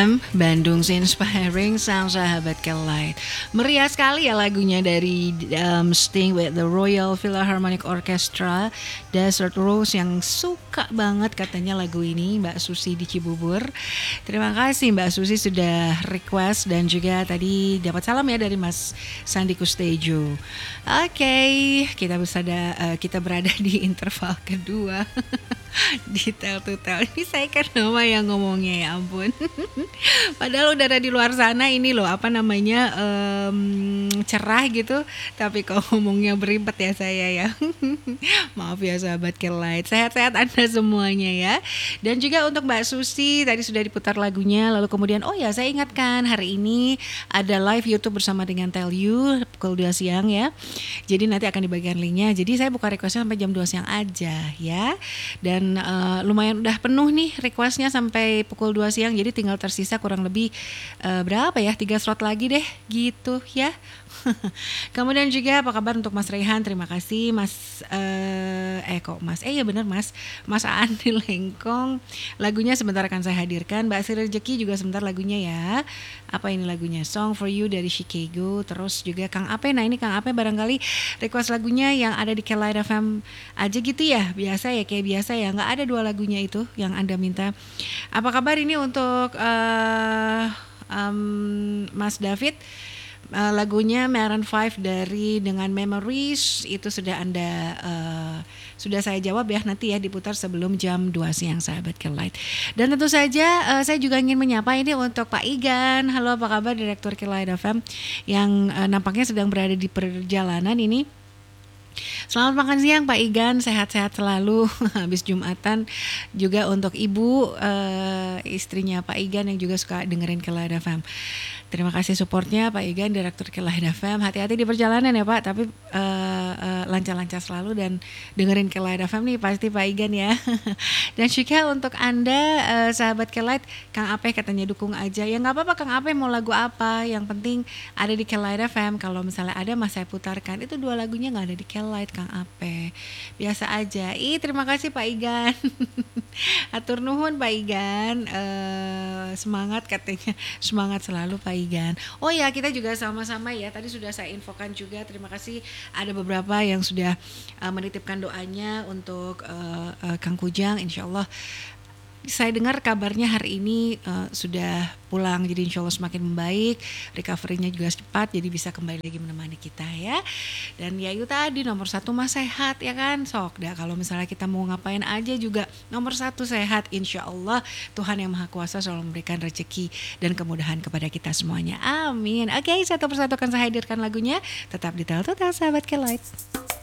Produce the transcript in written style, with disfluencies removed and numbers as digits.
FM Bandung Inspiring Sound Sahabat Kelight. Meriah sekali ya lagunya dari Sting with the Royal Philharmonic Orchestra, Desert Rose, yang suka banget katanya lagu ini Mbak Susi di Cibubur. Terima kasih Mbak Susi sudah request, dan juga tadi dapat salam ya dari Mas Sandi Kustejo. Oke, kita berada di interval kedua. Di Tell to Tell ini saya kan nama yang ngomongnya, ya ampun. Padahal udara di luar sana ini loh cerah gitu, tapi kalau ngomongnya beribet ya saya ya. Maaf ya sahabat Kelight. Sehat-sehat Anda semuanya ya. Dan juga untuk Mbak Susi tadi sudah diputar lagunya. Lalu kemudian saya ingatkan hari ini ada live YouTube bersama dengan Tell You pukul 2 siang ya. Jadi nanti akan dibagikan linknya. Jadi saya buka requestnya sampai jam 2 siang aja ya. Dan lumayan udah penuh nih requestnya sampai pukul 2 siang. Jadi tinggal tersisa kurang lebih berapa ya, 3 slot lagi deh gitu ya. Kemudian juga apa kabar untuk Mas Rehan? Terima kasih Mas Mas Andi Lengkong. Lagunya sebentar akan saya hadirkan. Mbak Sri Rezeki juga sebentar lagunya ya. Apa ini lagunya? Song for You dari Chicago. Terus juga Kang Ape. Nah ini Kang Ape barangkali request lagunya yang ada di Kelight FM aja gitu ya. Biasa ya, kayak biasa ya. Nggak ada 2 lagunya itu yang Anda minta. Apa kabar ini untuk Mas David? Lagunya Maroon 5 dari Dengan Memories itu sudah sudah saya jawab ya, nanti ya diputar sebelum jam 2 siang sahabat Kelight. Dan tentu saja saya juga ingin menyapa ini untuk Pak Igan. Halo, apa kabar Direktur Kelight FM yang nampaknya sedang berada di perjalanan ini. Selamat makan siang Pak Igan, sehat-sehat selalu habis Jumatan. Juga untuk ibu istrinya Pak Igan yang juga suka dengerin Kelight FM. Terima kasih supportnya Pak Igan, Direktur Kelight FM. Hati-hati di perjalanan ya Pak, tapi lancar-lancar selalu dan dengerin Kelight FM nih pasti Pak Igan ya. Dan juga untuk Anda sahabat Kelight, Kang Ape katanya dukung aja. Ya nggak apa-apa Kang Ape, mau lagu apa, yang penting ada di Kelight FM. Kalau misalnya ada mas saya putarkan. Itu 2 lagunya nggak ada di Kelight Kang Ape. Biasa aja. Terima kasih Pak Igan. Atur nuhun Pak Igan. Semangat katanya, semangat selalu Pak Igan. Oh ya, kita juga sama-sama ya. Tadi sudah saya infokan juga. Terima kasih ada beberapa yang sudah menitipkan doanya untuk Kang Kujang. Insya Allah saya dengar kabarnya hari ini sudah pulang, jadi insya Allah semakin membaik, recovery-nya juga cepat, jadi bisa kembali lagi menemani kita ya. Dan ya itu tadi nomor 1 mah sehat ya kan, sok dah kalau misalnya kita mau ngapain aja juga nomor 1 sehat, insya Allah Tuhan yang Maha Kuasa selalu memberikan rezeki dan kemudahan kepada kita semuanya, amin. Oke, satu persatu akan saya hadirkan lagunya, tetap di Tel Total sahabat Kelight.